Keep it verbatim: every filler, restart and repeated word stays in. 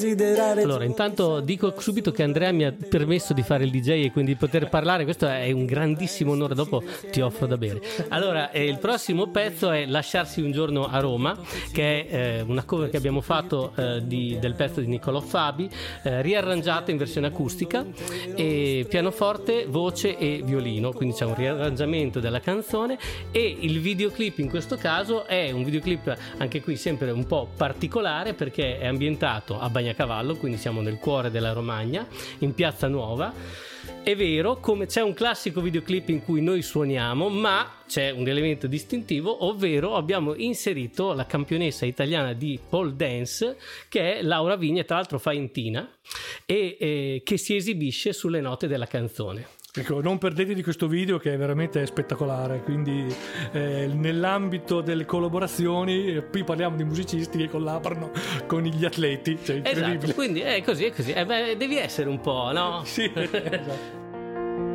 Allora, intanto dico subito che Andrea mi ha permesso di fare il D J e quindi di poter parlare. Questo è un grandissimo onore. Dopo ti offro da bere. Allora, eh, il prossimo pezzo è Lasciarsi un giorno a Roma, che è eh, una cover che abbiamo fatto eh, di, del pezzo di Niccolò Fabi, eh, riarrangiata in versione acustica, e pianoforte, voce e violino, quindi c'è un riarrangiamento della canzone. E il videoclip in questo caso è un videoclip anche qui sempre un po' particolare, perché è ambientato a Bagnacavallo, quindi siamo nel cuore della Romagna, in Piazza Nuova. È vero, come c'è un classico videoclip in cui noi suoniamo, ma c'è un elemento distintivo, ovvero abbiamo inserito la campionessa italiana di pole dance, che è Laura Vigna, tra l'altro faentina, e eh, che si esibisce sulle note della canzone. Ecco, non perdete di questo video, che è veramente spettacolare. Quindi eh, nell'ambito delle collaborazioni, qui parliamo di musicisti che collaborano con gli atleti, cioè incredibile. Esatto, quindi è così, è così. Eh beh, devi essere un po', no? Sì, esatto.